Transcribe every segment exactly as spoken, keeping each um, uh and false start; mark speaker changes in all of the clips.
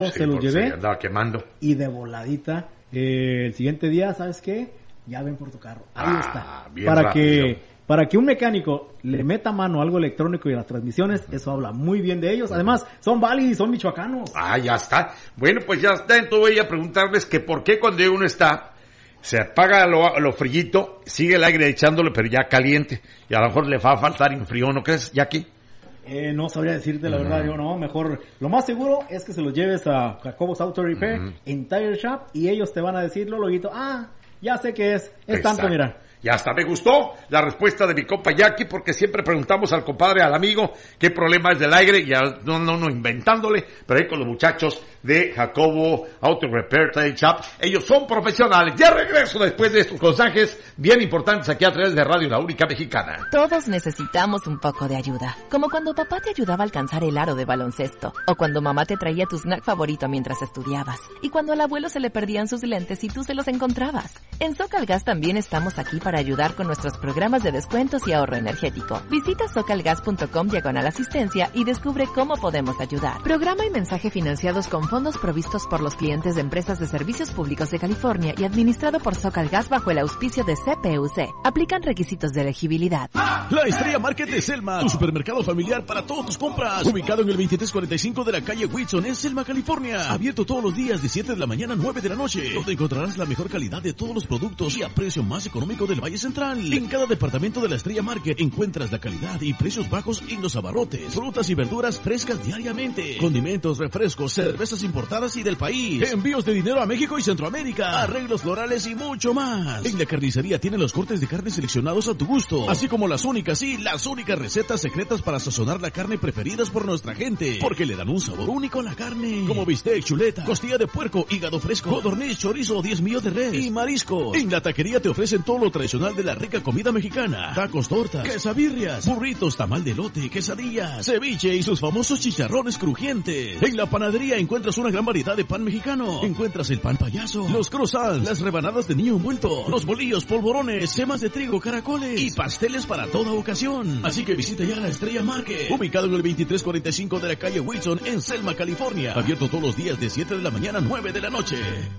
Speaker 1: Sí, se los llevé.
Speaker 2: Se andaba quemando.
Speaker 1: Y de voladita, eh, el siguiente día, ¿sabes qué? Ya ven por tu carro. Ahí
Speaker 2: ah,
Speaker 1: está.
Speaker 2: Bien
Speaker 1: para
Speaker 2: rápido.
Speaker 1: que para que un mecánico le meta mano a algo electrónico y a las transmisiones, eso habla muy bien de ellos. Además, son válidos, son michoacanos.
Speaker 2: Ah, ya está. Bueno, pues ya está. Entonces voy a preguntarles que por qué cuando uno está, se apaga lo, lo frillito, sigue el aire echándole, pero ya caliente. Y a lo mejor le va a faltar infrío, ¿no crees, Jackie?
Speaker 1: Eh, no sabría decirte la
Speaker 2: Uh-huh.
Speaker 1: verdad, yo no, mejor, lo más seguro es que se los lleves a Jacobos Auto Repair,
Speaker 2: Uh-huh.
Speaker 1: en Tire Shop, y ellos te van a decirlo, luego, ah, ya sé qué es, es
Speaker 2: Exacto.
Speaker 1: tanto, mira.
Speaker 2: Ya está, me gustó la respuesta de mi compa Jackie, porque siempre preguntamos al compadre, al amigo, qué problema es del aire, ya no, no, no inventándole, pero ahí con los muchachos de Jacobo Auto Repair Trade Shop, ellos son profesionales. Ya regreso después de estos mensajes bien importantes aquí a través de Radio La Única Mexicana.
Speaker 3: Todos necesitamos un poco de ayuda, como cuando papá te ayudaba a alcanzar el aro de baloncesto, o cuando mamá te traía tu snack favorito mientras estudiabas, y cuando al abuelo se le perdían sus lentes y tú se los encontrabas. En Socalgas también estamos aquí para ayudar con nuestros programas de descuentos y ahorro energético. Visita socalgas.com diagonal asistencia y descubre cómo podemos ayudar. Programa y mensaje financiados con fondos provistos por los clientes de empresas de servicios públicos de California y administrado por Socalgas bajo el auspicio de C P U C. Aplican requisitos de elegibilidad.
Speaker 4: La Estrella Market de Selma, tu supermercado familiar para todas tus compras. Ubicado en el veintitrés cuarenta y cinco de la calle Whitson en Selma, California. Abierto todos los días de siete de la mañana a nueve de la noche. Donde encontrarás la mejor calidad de todos los productos y a precio más económico del Valle Central. En cada departamento de la Estrella Market encuentras la calidad y precios bajos en los abarrotes. Frutas y verduras frescas diariamente. Condimentos, refrescos, cervezas importadas y del país. Envíos de dinero a México y Centroamérica. Arreglos florales y mucho más. En la carnicería tienen los cortes de carne seleccionados a tu gusto. Así como las únicas, sí, las únicas recetas secretas para sazonar la carne preferidas por nuestra gente. Porque le dan un sabor único a la carne. Como bistec, chuleta, costilla de puerco, hígado fresco, codorniz, chorizo, diez millos de res y mariscos. En la taquería te ofrecen todo lo tradicional de la rica comida mexicana. Tacos, tortas, quesabirrias, burritos, tamal de elote, quesadillas, ceviche y sus famosos chicharrones crujientes. En la panadería encuentras una gran variedad de pan mexicano. Encuentras el pan payaso, los croissants, las rebanadas de niño envuelto, los bolillos, polvorones, semas de trigo, caracoles y pasteles para toda ocasión. Así que visita ya la Estrella Market, ubicado en el veintitrés cuarenta y cinco de la calle Whitson en Selma, California. Abierto todos los días de siete de la mañana a nueve de la noche.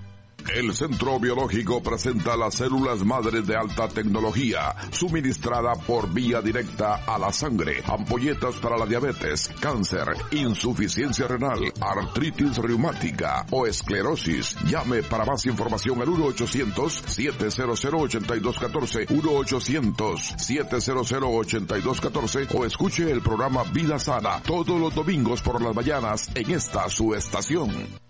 Speaker 5: El Centro Biológico presenta las células madres de alta tecnología, suministrada por vía directa a la sangre, ampolletas para la diabetes, cáncer, insuficiencia renal, artritis reumática o esclerosis. Llame para más información al uno ochocientos, siete cero cero, ocho dos uno cuatro, uno ochocientos, siete cero cero, ocho dos uno cuatro o escuche el programa Vida Sana todos los domingos por las mañanas en esta su estación.